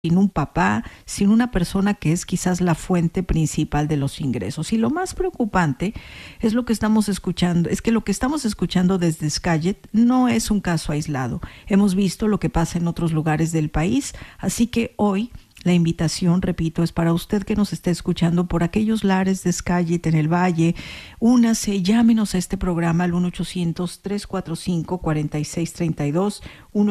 sin un papá, sin una persona que es quizás la fuente principal de los ingresos. Y lo más preocupante es lo que estamos escuchando, es que lo que estamos escuchando desde Skagit no es un caso aislado. Hemos visto lo que pasa en otros lugares del país, así que hoy la invitación, repito, es para usted que nos esté escuchando por aquellos lares de Skagit en el Valle. Únase, llámenos a este programa al 1-800-345-4632,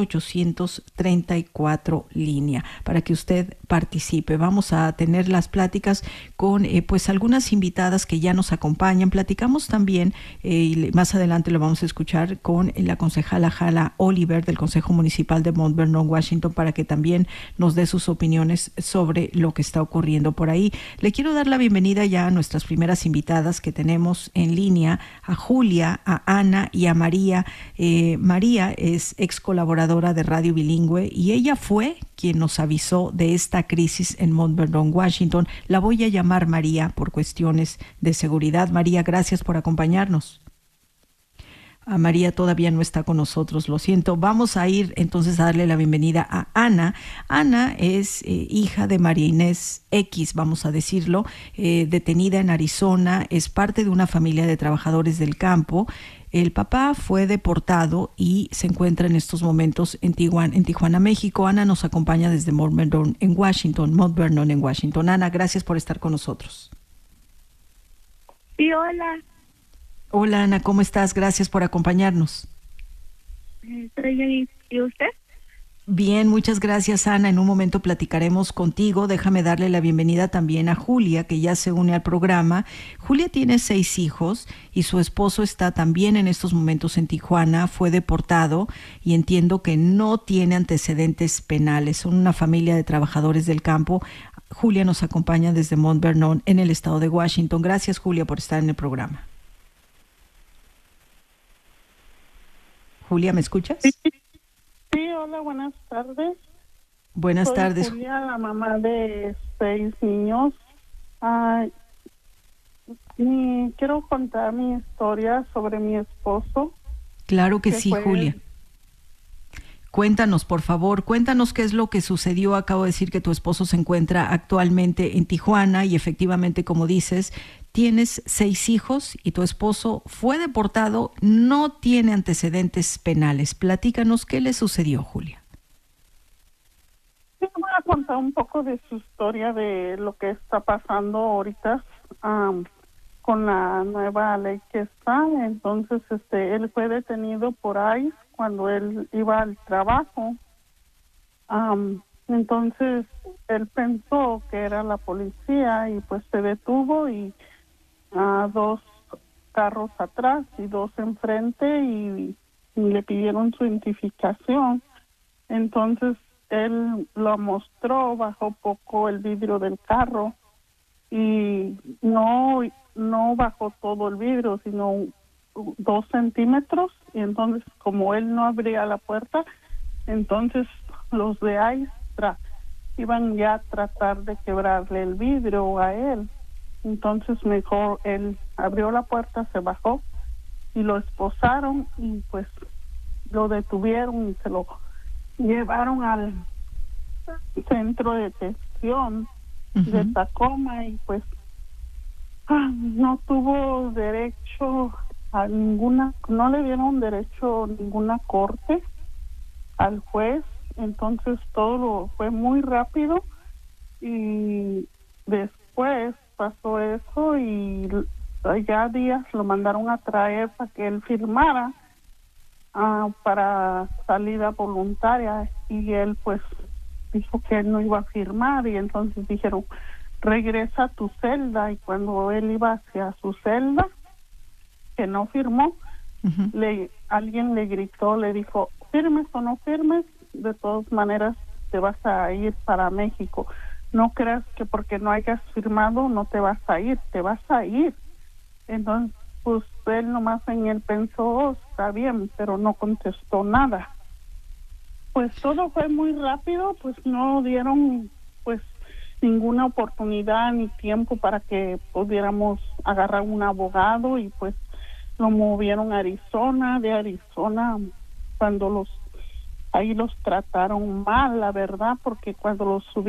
1-800-34 línea, para que usted participe. Vamos a tener las pláticas con pues algunas invitadas que ya nos acompañan. Platicamos también, y más adelante lo vamos a escuchar, con la concejala Hala Oliver del Consejo Municipal de Mount Vernon, Washington, para que también nos dé sus opiniones sobre lo que está ocurriendo por ahí. Le quiero dar la bienvenida ya a nuestras primeras invitadas que tenemos en línea, a Julia, a Ana y a María. María es ex colaboradora de Radio Bilingüe y ella fue quien nos avisó de esta crisis en Mount Vernon, Washington. La voy a llamar María por cuestiones de seguridad. María, gracias por acompañarnos. A María todavía no está con nosotros, lo siento. Vamos a ir entonces a darle la bienvenida a Ana. Ana es hija de María Inés X, vamos a decirlo, detenida en Arizona, es parte de una familia de trabajadores del campo. El papá fue deportado y se encuentra en estos momentos en Tijuana, México. Ana nos acompaña desde Mount Vernon en Washington. Ana, gracias por estar con nosotros. Sí, hola. Hola Ana, ¿cómo estás? Gracias por acompañarnos. Estoy bien. ¿Y usted? Bien, muchas gracias Ana. En un momento platicaremos contigo. Déjame darle la bienvenida también a Julia, que ya se une al programa. Julia tiene 6 hijos y su esposo está también en estos momentos en Tijuana. Fue deportado y entiendo que no tiene antecedentes penales. Son una familia de trabajadores del campo. Julia nos acompaña desde Mount Vernon en el estado de Washington. Gracias Julia por estar en el programa. Julia, ¿me escuchas? Sí, hola, buenas tardes. Buenas tardes. Soy Julia, la mamá de 6 niños. Quiero contar mi historia sobre mi esposo. Claro que sí, Julia. Cuéntanos, por favor, cuéntanos qué es lo que sucedió. Acabo de decir que tu esposo se encuentra actualmente en Tijuana y efectivamente, como dices, tienes 6 hijos y tu esposo fue deportado, no tiene antecedentes penales. Platícanos qué le sucedió, Julia. Voy a contar un poco de su historia, de lo que está pasando ahorita con la nueva ley que está. Entonces, él fue detenido por ICE cuando él iba al trabajo. Entonces, él pensó que era la policía y pues se detuvo y 2 carros atrás y 2 enfrente y le pidieron su identificación. Entonces, él lo mostró, bajó poco el vidrio del carro y no bajó todo el vidrio, sino 2 centímetros, y entonces como él no abría la puerta, entonces los de ICE iban ya a tratar de quebrarle el vidrio a él. Entonces mejor él abrió la puerta, se bajó y lo esposaron y pues lo detuvieron y se lo llevaron al centro de detención de Tacoma y pues no tuvo derecho a ninguna, no le dieron derecho a ninguna corte al juez. Entonces todo fue muy rápido y después pasó eso y ya días lo mandaron a traer para que él firmara para salida voluntaria y él pues dijo que él no iba a firmar y entonces dijeron regresa a tu celda, y cuando él iba hacia su celda que no firmó, alguien le gritó, le dijo firmes o no firmes, de todas maneras te vas a ir para México, no creas que porque no hayas firmado no te vas a ir, te vas a ir. Entonces pues él nomás en él pensó está bien, pero no contestó nada. Pues todo fue muy rápido, pues no dieron pues ninguna oportunidad ni tiempo para que pudiéramos agarrar un abogado y pues lo movieron a Arizona. De Arizona, cuando los ahí los trataron mal, la verdad, porque cuando los subieron